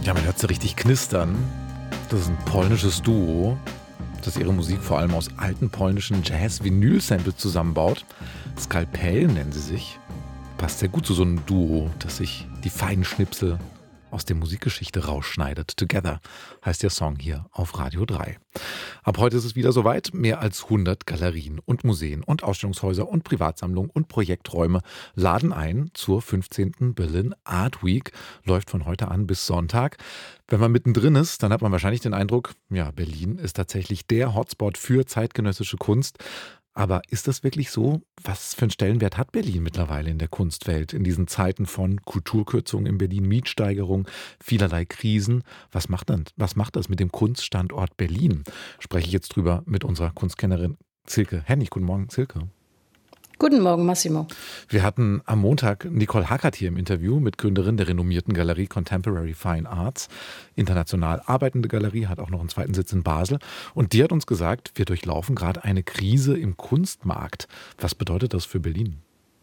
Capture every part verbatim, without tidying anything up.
Ja, man hört sie richtig knistern. Das ist ein polnisches Duo, das ihre Musik vor allem aus alten polnischen Jazz-Vinyl-Samples zusammenbaut. Skalpell nennen sie sich. Passt sehr gut zu so einem Duo, das sich die feinen Schnipsel aus der Musikgeschichte rausschneidet. Together heißt der Song hier auf Radio drei. Ab heute ist es wieder soweit. Mehr als hundert Galerien und Museen und Ausstellungshäuser und Privatsammlungen und Projekträume laden ein zur fünfzehnten Berlin Art Week. Läuft von heute an bis Sonntag. Wenn man mittendrin ist, dann hat man wahrscheinlich den Eindruck, ja, Berlin ist tatsächlich der Hotspot für zeitgenössische Kunst. Aber ist das wirklich so? Was für einen Stellenwert hat Berlin mittlerweile in der Kunstwelt in diesen Zeiten von Kulturkürzungen in Berlin, Mietsteigerung, vielerlei Krisen? Was macht, dann, was macht das mit dem Kunststandort Berlin? Spreche ich jetzt drüber mit unserer Kunstkennerin Silke Hennig. Guten Morgen, Silke. Guten Morgen, Massimo. Wir hatten am Montag Nicole Hackert hier im Interview, Mitgründerin der renommierten Galerie Contemporary Fine Arts. International arbeitende Galerie, hat auch noch einen zweiten Sitz in Basel. Und die hat uns gesagt, wir durchlaufen gerade eine Krise im Kunstmarkt. Was bedeutet das für Berlin?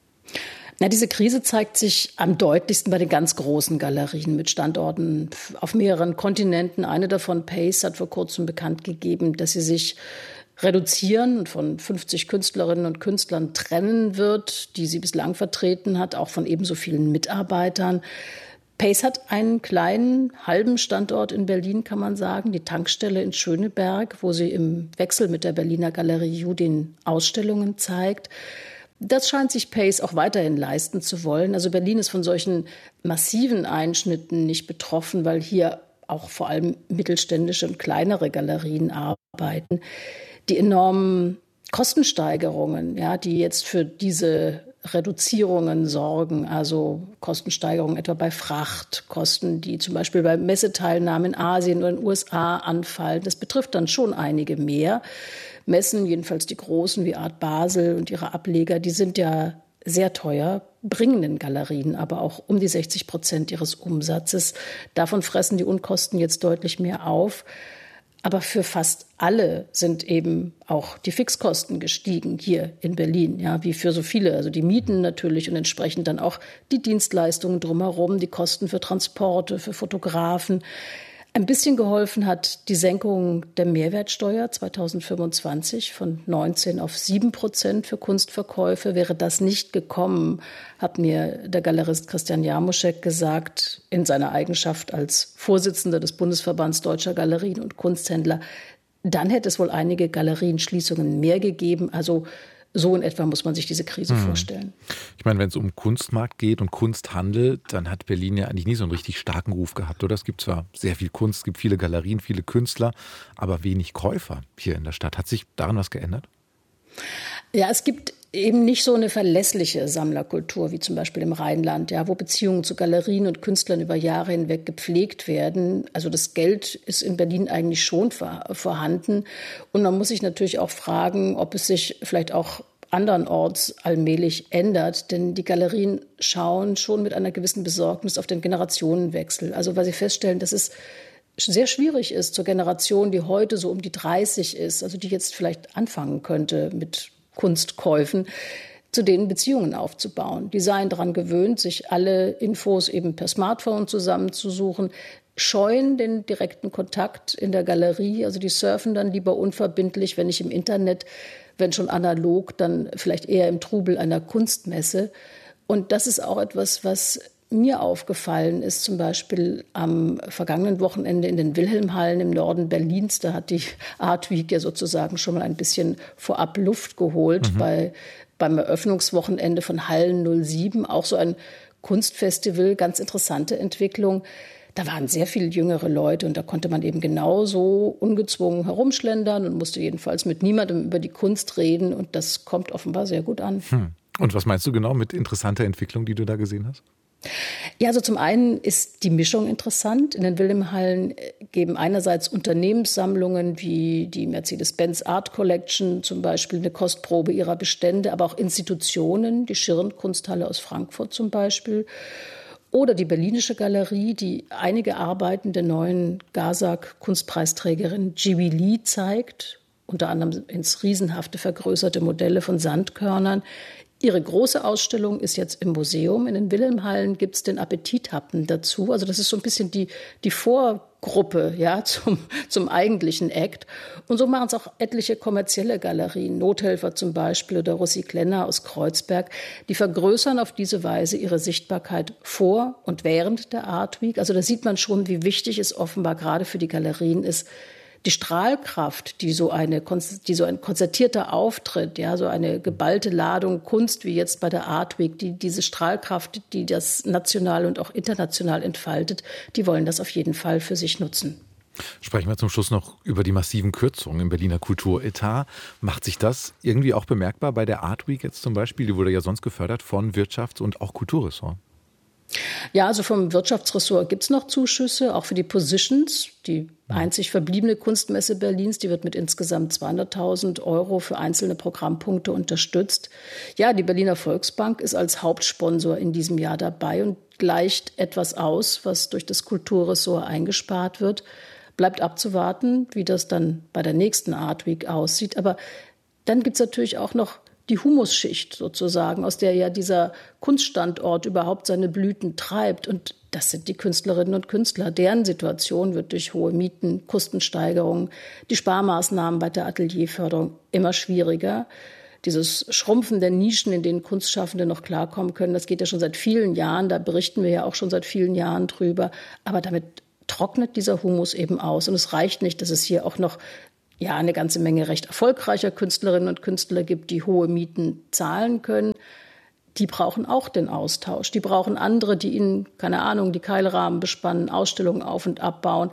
Na, diese Krise zeigt sich am deutlichsten bei den ganz großen Galerien mit Standorten auf mehreren Kontinenten. Eine davon, Pace, hat vor kurzem bekannt gegeben, dass sie sich reduzieren und von fünfzig Künstlerinnen und Künstlern trennen wird, die sie bislang vertreten hat, auch von ebenso vielen Mitarbeitern. Pace hat einen kleinen, halben Standort in Berlin, kann man sagen, die Tankstelle in Schöneberg, wo sie im Wechsel mit der Berliner Galerie Judin Ausstellungen zeigt. Das scheint sich Pace auch weiterhin leisten zu wollen. Also Berlin ist von solchen massiven Einschnitten nicht betroffen, weil hier auch vor allem mittelständische und kleinere Galerien arbeiten. Die enormen Kostensteigerungen, ja, die jetzt für diese Reduzierungen sorgen, also Kostensteigerungen etwa bei Fracht, Kosten, die zum Beispiel bei Messeteilnahmen in Asien oder in den U S A anfallen, das betrifft dann schon einige mehr. Messen, jedenfalls die großen wie Art Basel und ihre Ableger, die sind ja sehr teuer, bringen den Galerien aber auch um die sechzig Prozent ihres Umsatzes. Davon fressen die Unkosten jetzt deutlich mehr auf. Aber für fast alle sind eben auch die Fixkosten gestiegen hier in Berlin, ja, wie für so viele. Also die Mieten natürlich und entsprechend dann auch die Dienstleistungen drumherum, die Kosten für Transporte, für Fotografen. Ein bisschen geholfen hat die Senkung der Mehrwertsteuer zweitausendfünfundzwanzig von neunzehn auf sieben Prozent für Kunstverkäufe. Wäre das nicht gekommen, hat mir der Galerist Christian Jarmuschek gesagt, in seiner Eigenschaft als Vorsitzender des Bundesverbands Deutscher Galerien und Kunsthändler, dann hätte es wohl einige Galerienschließungen mehr gegeben. Also so in etwa muss man sich diese Krise hm. vorstellen. Ich meine, wenn es um Kunstmarkt geht und Kunsthandel, dann hat Berlin ja eigentlich nie so einen richtig starken Ruf gehabt, oder? Es gibt zwar sehr viel Kunst, es gibt viele Galerien, viele Künstler, aber wenig Käufer hier in der Stadt. Hat sich daran was geändert? Ja, es gibt eben nicht so eine verlässliche Sammlerkultur wie zum Beispiel im Rheinland, ja, wo Beziehungen zu Galerien und Künstlern über Jahre hinweg gepflegt werden. Also das Geld ist in Berlin eigentlich schon vor, vorhanden. Und man muss sich natürlich auch fragen, ob es sich vielleicht auch andernorts allmählich ändert. Denn die Galerien schauen schon mit einer gewissen Besorgnis auf den Generationenwechsel. Also weil sie feststellen, dass es sehr schwierig ist zur Generation, die heute so um die dreißig ist, also die jetzt vielleicht anfangen könnte mit Kunstkäufen, zu denen Beziehungen aufzubauen. Die seien daran gewöhnt, sich alle Infos eben per Smartphone zusammenzusuchen, scheuen den direkten Kontakt in der Galerie. Also die surfen dann lieber unverbindlich, wenn nicht im Internet, wenn schon analog, dann vielleicht eher im Trubel einer Kunstmesse. Und das ist auch etwas, was mir aufgefallen ist, zum Beispiel am vergangenen Wochenende in den Wilhelmhallen im Norden Berlins. Da hat die Art Week ja sozusagen schon mal ein bisschen vorab Luft geholt. Mhm. Bei, beim Eröffnungswochenende von Hallen null sieben, auch so ein Kunstfestival, ganz interessante Entwicklung. Da waren sehr viele jüngere Leute und da konnte man eben genauso ungezwungen herumschlendern und musste jedenfalls mit niemandem über die Kunst reden. Und das kommt offenbar sehr gut an. Hm. Und was meinst du genau mit interessanter Entwicklung, die du da gesehen hast? Ja, also zum einen ist die Mischung interessant. In den Wilhelmhallen geben einerseits Unternehmenssammlungen wie die Mercedes-Benz Art Collection zum Beispiel eine Kostprobe ihrer Bestände, aber auch Institutionen, die Schirn-Kunsthalle aus Frankfurt zum Beispiel oder die Berlinische Galerie, die einige Arbeiten der neuen Gazak-Kunstpreisträgerin Jiwi Lee zeigt, unter anderem ins riesenhafte vergrößerte Modelle von Sandkörnern. Ihre große Ausstellung ist jetzt im Museum. In den Wilhelmhallen gibt es den Appetithappen dazu. Also das ist so ein bisschen die, die Vorgruppe, ja, zum, zum eigentlichen Act. Und so machen es auch etliche kommerzielle Galerien, Nothelfer zum Beispiel oder Rossi Klenner aus Kreuzberg. Die vergrößern auf diese Weise ihre Sichtbarkeit vor und während der Art Week. Also da sieht man schon, wie wichtig es offenbar gerade für die Galerien ist, die Strahlkraft, die so eine, die so ein konzertierter Auftritt, ja, so eine geballte Ladung Kunst wie jetzt bei der Art Week, die diese Strahlkraft, die das national und auch international entfaltet, die wollen das auf jeden Fall für sich nutzen. Sprechen wir zum Schluss noch über die massiven Kürzungen im Berliner Kulturetat. Macht sich das irgendwie auch bemerkbar bei der Art Week jetzt zum Beispiel? Die wurde ja sonst gefördert von Wirtschafts- und auch Kulturressort. Ja, also vom Wirtschaftsressort gibt es noch Zuschüsse, auch für die Positions, die einzig verbliebene Kunstmesse Berlins. Die wird mit insgesamt zweihunderttausend Euro für einzelne Programmpunkte unterstützt. Ja, die Berliner Volksbank ist als Hauptsponsor in diesem Jahr dabei und gleicht etwas aus, was durch das Kulturressort eingespart wird. Bleibt abzuwarten, wie das dann bei der nächsten Art Week aussieht. Aber dann gibt es natürlich auch noch die Humusschicht sozusagen, aus der ja dieser Kunststandort überhaupt seine Blüten treibt. Und das sind die Künstlerinnen und Künstler. Deren Situation wird durch hohe Mieten, Kostensteigerungen, die Sparmaßnahmen bei der Atelierförderung immer schwieriger. Dieses Schrumpfen der Nischen, in denen Kunstschaffende noch klarkommen können, das geht ja schon seit vielen Jahren. Da berichten wir ja auch schon seit vielen Jahren drüber. Aber damit trocknet dieser Humus eben aus. Und es reicht nicht, dass es hier auch noch ja eine ganze Menge recht erfolgreicher Künstlerinnen und Künstler gibt, die hohe Mieten zahlen können. Die brauchen auch den Austausch. Die brauchen andere, die ihnen, keine Ahnung, die Keilrahmen bespannen, Ausstellungen auf- und abbauen.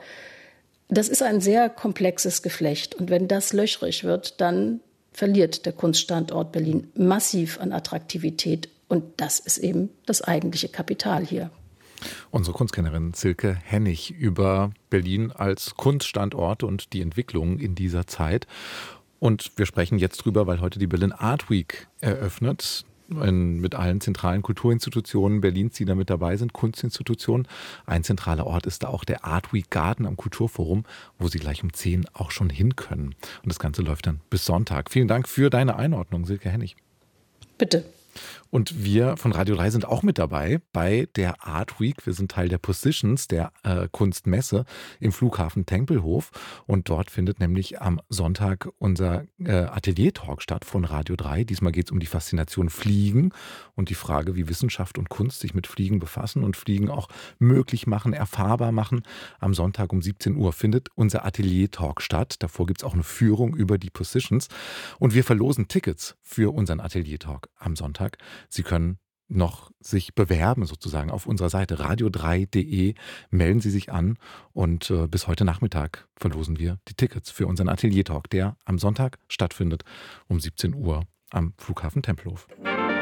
Das ist ein sehr komplexes Geflecht. Und wenn das löchrig wird, dann verliert der Kunststandort Berlin massiv an Attraktivität. Und das ist eben das eigentliche Kapital hier. Unsere Kunstkennerin Silke Hennig über Berlin als Kunststandort und die Entwicklung in dieser Zeit. Und wir sprechen jetzt drüber, weil heute die Berlin Art Week eröffnet. In, mit allen zentralen Kulturinstitutionen Berlins, die da mit dabei sind, Kunstinstitutionen. Ein zentraler Ort ist da auch der Art Week Garden am Kulturforum, wo Sie gleich um zehn auch schon hin können. Und das Ganze läuft dann bis Sonntag. Vielen Dank für deine Einordnung, Silke Hennig. Bitte. Und wir von Radio drei sind auch mit dabei bei der Art Week. Wir sind Teil der Positions, der äh, Kunstmesse im Flughafen Tempelhof. Und dort findet nämlich am Sonntag unser äh, Atelier-Talk statt von Radio drei. Diesmal geht es um die Faszination Fliegen und die Frage, wie Wissenschaft und Kunst sich mit Fliegen befassen und Fliegen auch möglich machen, erfahrbar machen. Am Sonntag um siebzehn Uhr findet unser Atelier-Talk statt. Davor gibt es auch eine Führung über die Positions. Und wir verlosen Tickets für unseren Atelier-Talk am Sonntag. Sie können noch sich bewerben sozusagen auf unserer Seite radio drei punkt de. Melden Sie sich an und äh, bis heute Nachmittag verlosen wir die Tickets für unseren Atelier-Talk, der am Sonntag stattfindet um siebzehn Uhr am Flughafen Tempelhof.